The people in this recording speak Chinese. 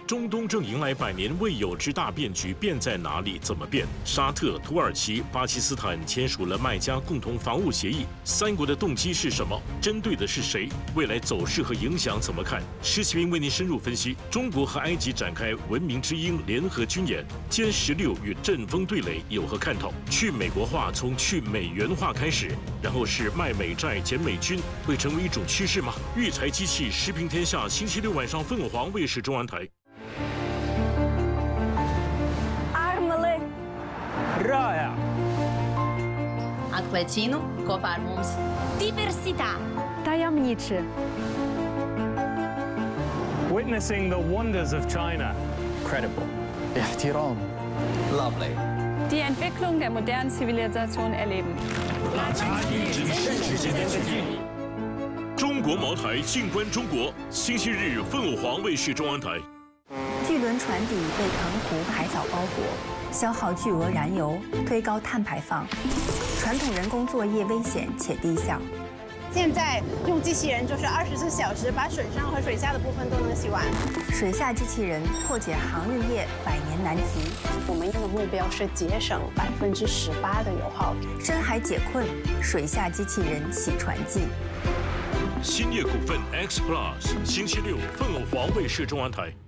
中东正迎来100年未有之大变局，变在哪里？怎么变？沙特、土耳其、巴基斯坦签署了麦加共同防务协议，3国的动机是什么？针对的是谁？未来走势和影响怎么看？施启明为您深入分析。中国和埃及展开文明之鹰联合军演，歼16与阵风对垒有何看头？去美国化从去美元化开始，然后是卖美债减美军，会成为一种趋势吗？育才机器时评天下，星期6晚上凤凰卫视中央台。 Rāja. Atklēcinu kopā ar mums. Diversitā. Tajemniczy. Witnessing the wonders of China. Credible. احترام. Lovely. Die Entwicklung der modernen Zivilisation erleben. 中国茅台静观中国，星期日凤凰卫视中央台。 巨轮船底被澎湖海藻包裹，消耗巨额燃油，推高碳排放。传统人工作业危险且低效。 现在用机器人就是24小时，把水上和水下的部分都能洗完。 水下机器人破解航日业100年难题。 我们的目标是节省18%的油耗。 深海解困，水下机器人洗船记。 兴业股份 X Plus，星期6凤凰卫视中央台。